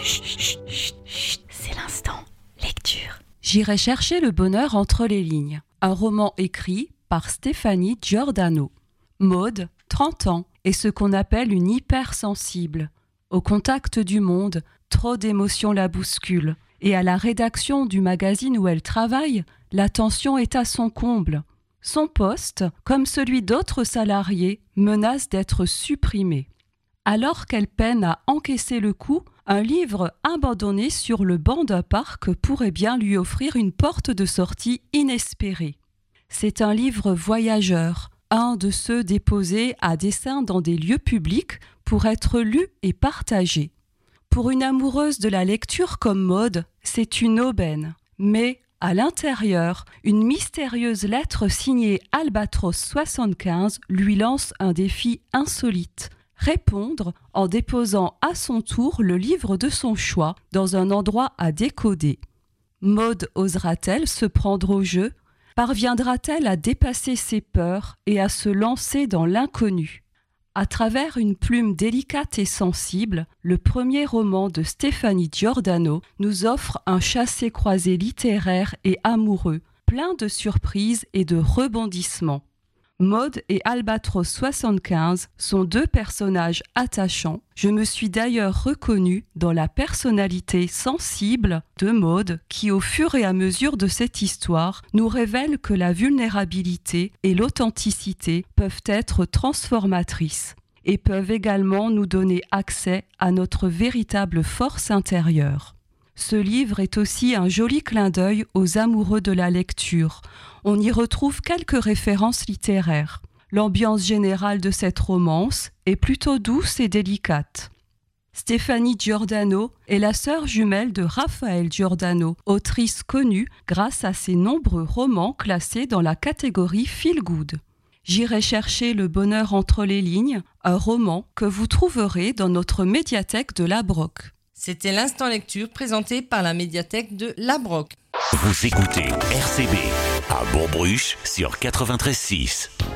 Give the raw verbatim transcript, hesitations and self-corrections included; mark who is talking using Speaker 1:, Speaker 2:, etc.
Speaker 1: Chut, chut, chut, chut, c'est l'instant lecture.
Speaker 2: J'irai chercher le bonheur entre les lignes. Un roman écrit par Stéphanie Giordano. Maude, trente ans, est ce qu'on appelle une hypersensible. Au contact du monde, trop d'émotions la bousculent. Et à la rédaction du magazine où elle travaille, la tension est à son comble. Son poste, comme celui d'autres salariés, menace d'être supprimé. Alors qu'elle peine à encaisser le coup, un livre abandonné sur le banc d'un parc pourrait bien lui offrir une porte de sortie inespérée. C'est un livre voyageur, un de ceux déposés à dessein dans des lieux publics pour être lu et partagé. Pour une amoureuse de la lecture comme Maude, c'est une aubaine. Mais à l'intérieur, une mystérieuse lettre signée Albatros soixante-quinze lui lance un défi insolite. Répondre en déposant à son tour le livre de son choix dans un endroit à décoder. Maude osera-t-elle se prendre au jeu ? Parviendra-t-elle à dépasser ses peurs et à se lancer dans l'inconnu ? À travers une plume délicate et sensible, le premier roman de Stéphanie Giordano nous offre un chassé-croisé littéraire et amoureux, plein de surprises et de rebondissements. Maude et Albatros soixante-quinze sont deux personnages attachants. Je me suis d'ailleurs reconnue dans la personnalité sensible de Maude qui, au fur et à mesure de cette histoire, nous révèle que la vulnérabilité et l'authenticité peuvent être transformatrices et peuvent également nous donner accès à notre véritable force intérieure. Ce livre est aussi un joli clin d'œil aux amoureux de la lecture. On y retrouve quelques références littéraires. L'ambiance générale de cette romance est plutôt douce et délicate. Stéphanie Giordano est la sœur jumelle de Raphaël Giordano, autrice connue grâce à ses nombreux romans classés dans la catégorie Feel Good. J'irai chercher le bonheur entre les lignes, un roman que vous trouverez dans notre médiathèque de La Broc.
Speaker 3: C'était l'instant lecture présenté par la médiathèque de La Broc.
Speaker 4: Vous écoutez R C B à Bourg-Bruche sur quatre-vingt-treize six.